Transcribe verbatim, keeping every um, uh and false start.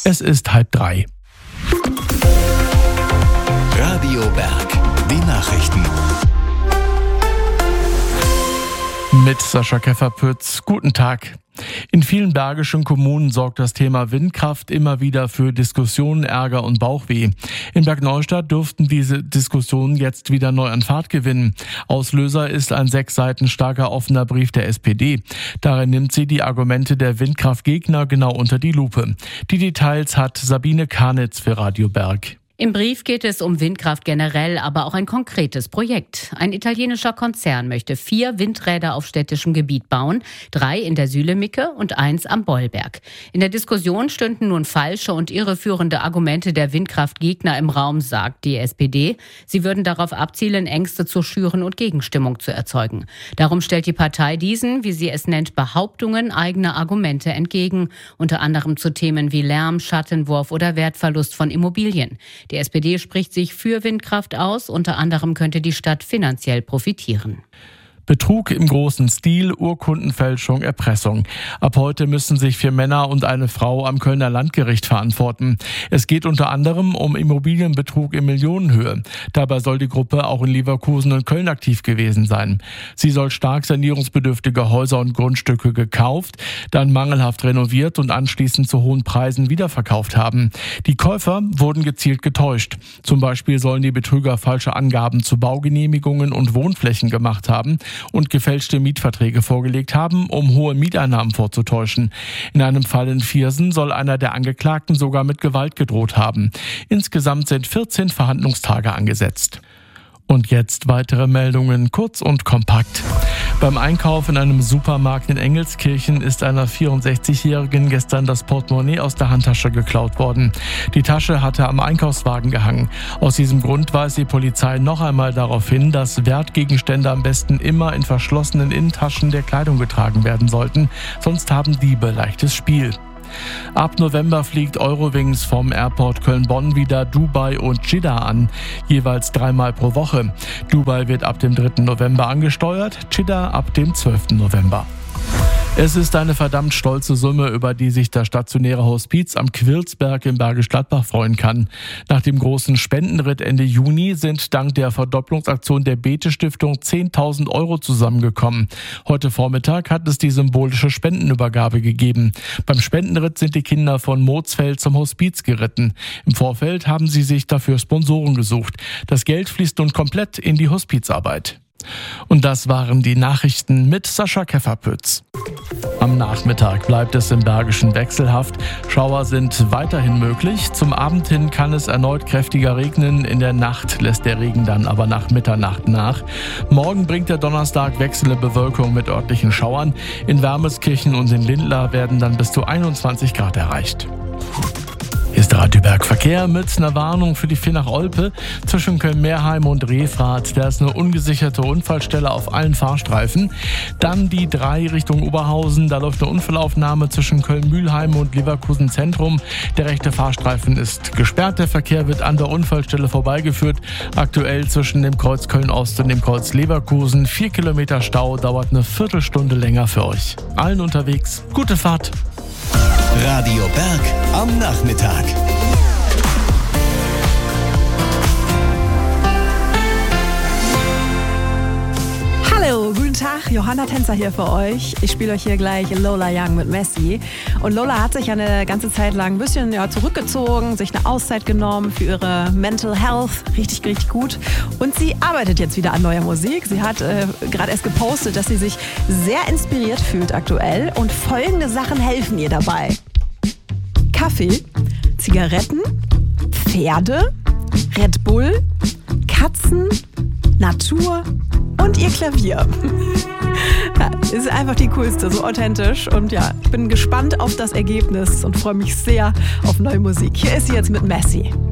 Es ist halb drei. Radio Berg, die Nachrichten. Mit Sascha Kefferpütz. Guten Tag. In vielen bergischen Kommunen sorgt das Thema Windkraft immer wieder für Diskussionen, Ärger und Bauchweh. In Bergneustadt dürften diese Diskussionen jetzt wieder neu an Fahrt gewinnen. Auslöser ist ein sechs Seiten starker offener Brief der S P D. Darin nimmt sie die Argumente der Windkraftgegner genau unter die Lupe. Die Details hat Sabine Karnitz für Radio Berg. Im Brief geht es um Windkraft generell, aber auch ein konkretes Projekt. Ein italienischer Konzern möchte vier Windräder auf städtischem Gebiet bauen, drei in der Sülemicke und eins am Bollberg. In der Diskussion stünden nun falsche und irreführende Argumente der Windkraftgegner im Raum, sagt die S P D. Sie würden darauf abzielen, Ängste zu schüren und Gegenstimmung zu erzeugen. Darum stellt die Partei diesen, wie sie es nennt, Behauptungen eigener Argumente entgegen, unter anderem zu Themen wie Lärm, Schattenwurf oder Wertverlust von Immobilien. Die S P D spricht sich für Windkraft aus, unter anderem könnte die Stadt finanziell profitieren. Betrug im großen Stil, Urkundenfälschung, Erpressung. Ab heute müssen sich vier Männer und eine Frau am Kölner Landgericht verantworten. Es geht unter anderem um Immobilienbetrug in Millionenhöhe. Dabei soll die Gruppe auch in Leverkusen und Köln aktiv gewesen sein. Sie soll stark sanierungsbedürftige Häuser und Grundstücke gekauft, dann mangelhaft renoviert und anschließend zu hohen Preisen wiederverkauft haben. Die Käufer wurden gezielt getäuscht. Zum Beispiel sollen die Betrüger falsche Angaben zu Baugenehmigungen und Wohnflächen gemacht haben und gefälschte Mietverträge vorgelegt haben, um hohe Mieteinnahmen vorzutäuschen. In einem Fall in Viersen soll einer der Angeklagten sogar mit Gewalt gedroht haben. Insgesamt sind vierzehn Verhandlungstage angesetzt. Und jetzt weitere Meldungen, kurz und kompakt. Beim Einkauf in einem Supermarkt in Engelskirchen ist einer vierundsechzigjährigen gestern das Portemonnaie aus der Handtasche geklaut worden. Die Tasche hatte am Einkaufswagen gehangen. Aus diesem Grund weist die Polizei noch einmal darauf hin, dass Wertgegenstände am besten immer in verschlossenen Innentaschen der Kleidung getragen werden sollten, sonst haben Diebe leichtes Spiel. Ab November fliegt Eurowings vom Airport Köln-Bonn wieder Dubai und Jeddah an, jeweils dreimal pro Woche. Dubai wird ab dem dritten November angesteuert, Jeddah ab dem zwölften November. Es ist eine verdammt stolze Summe, über die sich das stationäre Hospiz am Quilsberg im Bergisch Gladbach freuen kann. Nach dem großen Spendenritt Ende Juni sind dank der Verdopplungsaktion der Bete-Stiftung zehntausend Euro zusammengekommen. Heute Vormittag hat es die symbolische Spendenübergabe gegeben. Beim Spendenritt sind die Kinder von Moosfeld zum Hospiz geritten. Im Vorfeld haben sie sich dafür Sponsoren gesucht. Das Geld fließt nun komplett in die Hospizarbeit. Und das waren die Nachrichten mit Sascha Kefferpütz. Am Nachmittag bleibt es im Bergischen wechselhaft. Schauer sind weiterhin möglich. Zum Abend hin kann es erneut kräftiger regnen. In der Nacht lässt der Regen dann aber nach Mitternacht nach. Morgen bringt der Donnerstag wechselnde Bewölkung mit örtlichen Schauern. In Wermelskirchen und in Lindlar werden dann bis zu einundzwanzig Grad erreicht. Hier ist Radio Berg Verkehr mit einer Warnung für die vier nach Olpe zwischen Köln-Meerheim und Refrath. Da ist eine ungesicherte Unfallstelle auf allen Fahrstreifen. Dann die drei Richtung Oberhausen. Da läuft eine Unfallaufnahme zwischen Köln-Mühlheim und Leverkusen Zentrum. Der rechte Fahrstreifen ist gesperrt. Der Verkehr wird an der Unfallstelle vorbeigeführt. Aktuell zwischen dem Kreuz Köln-Ost und dem Kreuz Leverkusen. Vier Kilometer Stau, dauert eine Viertelstunde länger für euch. Allen unterwegs, gute Fahrt. Radio Berg am Nachmittag. Hallo, guten Tag, Johanna Tänzer hier für euch. Ich spiele euch hier gleich Lola Young mit Messi. Und Lola hat sich eine ganze Zeit lang ein bisschen ja, zurückgezogen, sich eine Auszeit genommen für ihre Mental Health. Richtig, richtig gut. Und sie arbeitet jetzt wieder an neuer Musik. Sie hat äh, gerade erst gepostet, dass sie sich sehr inspiriert fühlt aktuell. Und folgende Sachen helfen ihr dabei. Kaffee, Zigaretten, Pferde, Red Bull, Katzen, Natur und ihr Klavier. Ja, ist einfach die coolste, so authentisch. Und ja, ich bin gespannt auf das Ergebnis und freue mich sehr auf neue Musik. Hier ist sie jetzt mit Messi.